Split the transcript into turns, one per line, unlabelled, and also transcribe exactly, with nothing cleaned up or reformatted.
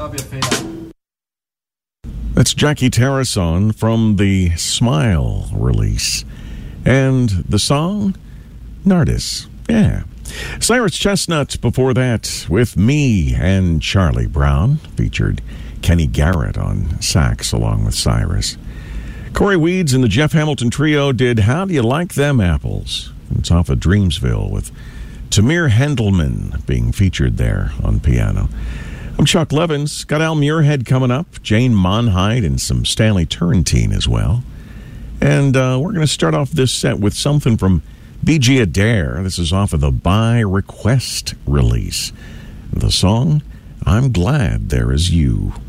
That's Jackie Tarrason from the Smile release. And the song, Nardis. Yeah. Cyrus Chestnut before that with Me and Charlie Brown. Featured Kenny Garrett on sax along with Cyrus. Corey Weeds and the Jeff Hamilton Trio did How Do You Like Them Apples? It's off of Dreamsville with Tamir Hendelman being featured there on piano. I'm Chuck Levins. Got Al Muirhead coming up, Jane Monheit, and some Stanley Turrentine as well. And uh, we're going to start off this set with something from B G Adair. This is off of the By Request release. The song, I'm Glad There Is You.